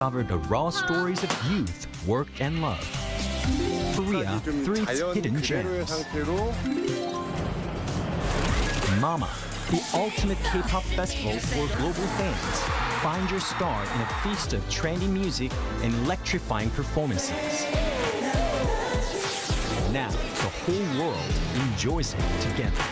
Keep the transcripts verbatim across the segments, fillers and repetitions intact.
Discover the raw stories of youth, work, and love. Korea through its hidden gems. Mama, the ultimate K-pop festival for global fans. Find your star in a feast of trendy music and electrifying performances. Now, the whole world enjoys it together.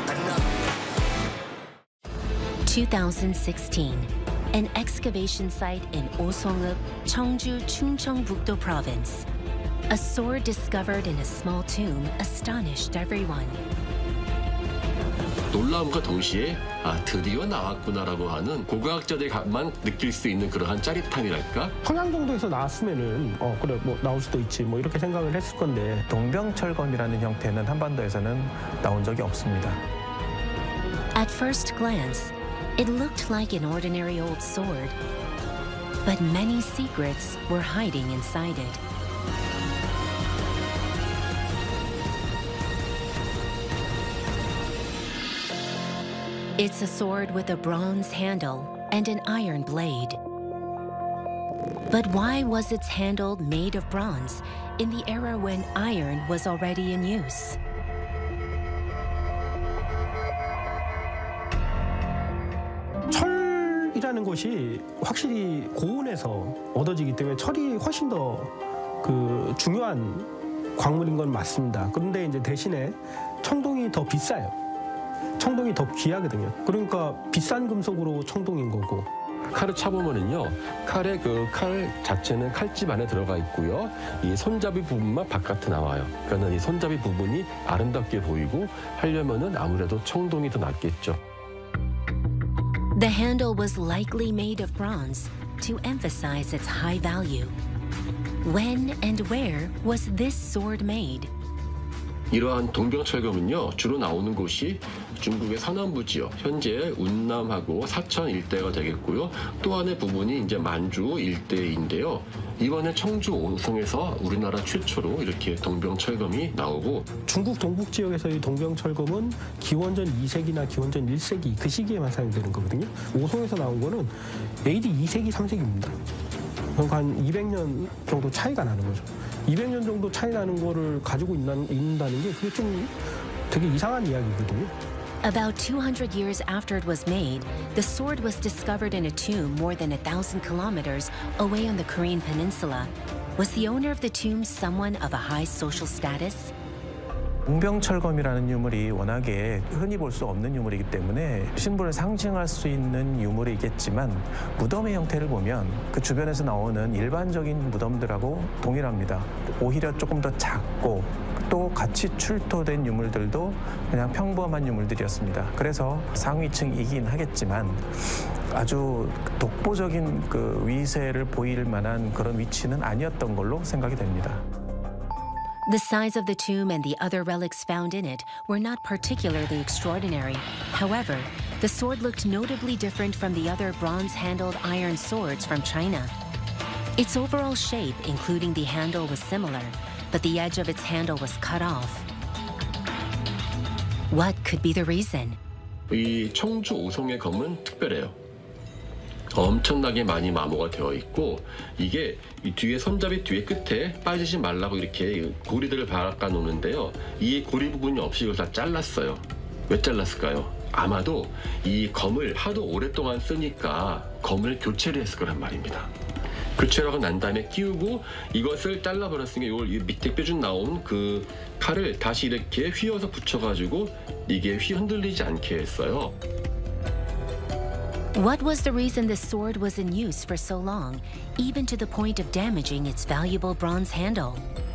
two thousand sixteen, an excavation site in Osongup, Cheongju, Chungcheongbuk-do province. A sword discovered in a small tomb astonished everyone. 놀라움과 동시에 아 드디어 나왔구나라고 하는 고고학자들만 느낄 수 있는 그러한 짜릿함이랄까? 평양 정도에서 나왔으면은 어 그래 뭐 나올 수도 있지 뭐 이렇게 생각을 했을 건데 동병철검이라는 형태는 한반도에서는 나온 적이 없습니다. At first glance, it looked like an ordinary old sword, but many secrets were hiding inside it. It's a sword with a bronze handle and an iron blade. But why was its handle made of bronze in the era when iron was already in use? 철이라는 것이 확실히 고온에서 얻어지기 때문에 철이 훨씬 더 그 중요한 광물인 건 맞습니다. 그런데 이제 대신에 청동이 더 비싸요. 청동이 더 귀하거든요. 그러니까 비싼 금속으로 청동인 거고. 칼을 차보면은요, 칼의 그 칼 자체는 칼집 안에 들어가 있고요. 이 손잡이 부분만 바깥에 나와요. 그러니까 이 손잡이 부분이 아름답게 보이고 하려면은 아무래도 청동이 더 낫겠죠. The handle was likely made of bronze to emphasize its high value. When and where was this sword made? 이러한 동병철검은요, 주로 나오는 곳이 중국의 서남부 지역, 현재 운남하고 사천 일대가 되겠고요. 또 하나의 부분이 이제 만주 일대인데요. 이번에 청주 오송에서 우리나라 최초로 이렇게 동병철검이 나오고, 중국 동북 지역에서의 동병철검은 기원전 이 세기나 기원전 일 세기 그 시기에만 사용되는 거거든요. 오송에서 나온 거는 에이디 이 세기, 삼 세기입니다. 그러니까 한 이백 년 정도 차이가 나는 거죠. 이백 년 정도 차이 나는 거를 가지고 있는, 있는다는 게 그게 좀 되게 이상한 이야기거든요. About two hundred years after it was made, the sword was discovered in a tomb more than a thousand kilometers away on the Korean peninsula. Was the owner of the tomb someone of a high social status? 동병철검이라는 유물이 워낙에 흔히 볼 수 없는 유물이기 때문에 신분을 상징할 수 있는 유물이겠지만 무덤의 형태를 보면 그 주변에서 나오는 일반적인 무덤들하고 동일합니다. 오히려 조금 더 작고 또 같이 출토된 유물들도 그냥 평범한 유물들이었습니다. 그래서 상위층이긴 하겠지만 아주 독보적인 그 위세를 보일 만한 그런 위치는 아니었던 걸로 생각이 됩니다. The size of the tomb and the other relics found in it were not particularly extraordinary. However, the sword looked notably different from the other bronze-handled iron swords from China. Its overall shape, including the handle, was similar, but the edge of its handle was cut off. What could be the reason? 이 청주 오송의 검은 특별해요. 엄청나게 많이 마모가 되어 있고, 이게 이 뒤에 손잡이 뒤에 끝에 빠지지 말라고 이렇게 고리들을 박아 놓는데요. 이 고리 부분이 없이 이걸 다 잘랐어요. 왜 잘랐을까요? 아마도 이 검을 하도 오랫동안 쓰니까 검을 교체를 했을 거란 말입니다. 교체를 하고 난 다음에 끼우고 이것을 잘라버렸으니까 이 밑에 뾰족 나온 그 칼을 다시 이렇게 휘어서 붙여가지고 이게 휘 흔들리지 않게 했어요. What was the reason the sword was in use for so long, even to the point of damaging its valuable bronze handle?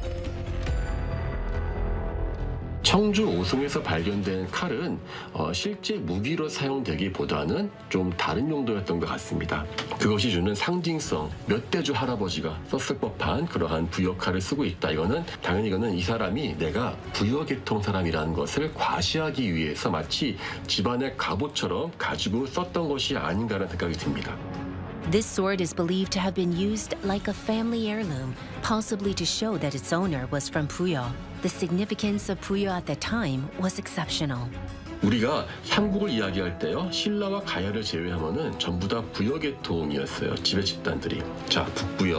청주 오송에서 발견된 칼은 어, 실제 무기로 사용되기보다는 좀 다른 용도였던 것 같습니다. 그것이 주는 상징성, 몇 대주 할아버지가 썼을 법한 그러한 부여칼을 쓰고 있다. 이거는 당연히 이거는 이 사람이 내가 부여계통 사람이라는 것을 과시하기 위해서 마치 집안의 갑옷처럼 가지고 썼던 것이 아닌가라는 생각이 듭니다. This sword is believed to have been used like a family heirloom, possibly to show that its owner was from Puyo. The significance of Puyo at the time was exceptional. 우리가 삼국을 이야기할 때요, 신라와 가야를 제외하면은 전부 다 부여계통이었어요. 지배 집단들이. 자, 북부여,